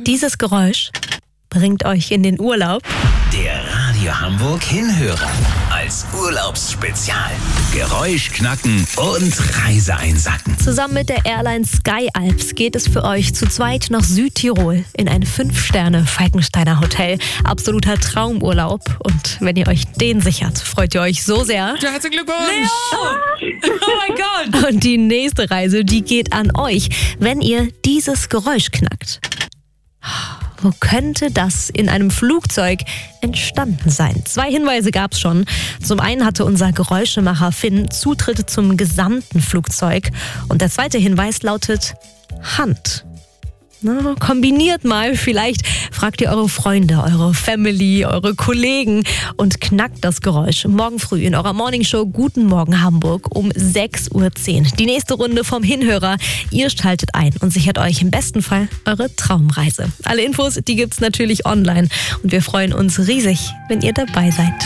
Dieses Geräusch bringt euch in den Urlaub. Der Radio Hamburg Hinhörer. Als Urlaubsspezial. Geräusch knacken und Reise einsacken. Zusammen mit der Airline Sky Alps geht es für euch zu zweit nach Südtirol in ein 5-Sterne-Falkensteiner Hotel. Absoluter Traumurlaub. Und wenn ihr euch den sichert, freut ihr euch so sehr. Ja, herzlichen Glückwunsch! Leo! Oh mein Gott! Und die nächste Reise, die geht an euch, wenn ihr dieses Geräusch knackt. Wo könnte das in einem Flugzeug entstanden sein? 2 Hinweise gab es schon. Zum einen hatte unser Geräuschemacher Finn Zutritt zum gesamten Flugzeug. Und der zweite Hinweis lautet Hand. Na, kombiniert mal, vielleicht fragt ihr eure Freunde, eure Family, eure Kollegen und knackt das Geräusch morgen früh in eurer Morningshow Guten Morgen Hamburg um 6:10 Uhr. Die nächste Runde vom Hinhörer. Ihr schaltet ein und sichert euch im besten Fall eure Traumreise. Alle Infos, die gibt's natürlich online und wir freuen uns riesig, wenn ihr dabei seid.